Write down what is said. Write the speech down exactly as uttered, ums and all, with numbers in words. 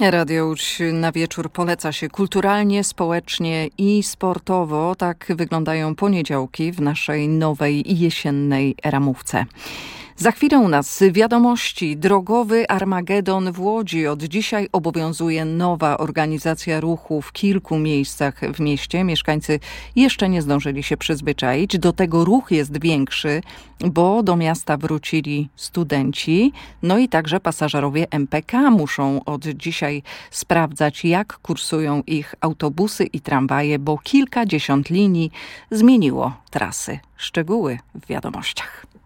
Radio Łódź na wieczór poleca się kulturalnie, społecznie i sportowo. Tak wyglądają poniedziałki w naszej nowej jesiennej ramówce. Za chwilę u nas wiadomości. Drogowy Armagedon w Łodzi. Od dzisiaj obowiązuje nowa organizacja ruchu w kilku miejscach w mieście. Mieszkańcy jeszcze nie zdążyli się przyzwyczaić. Do tego ruch jest większy, bo do miasta wrócili studenci. No i także pasażerowie M P K muszą od dzisiaj sprawdzać, jak kursują ich autobusy i tramwaje, bo kilkadziesiąt linii zmieniło trasy. Szczegóły w wiadomościach.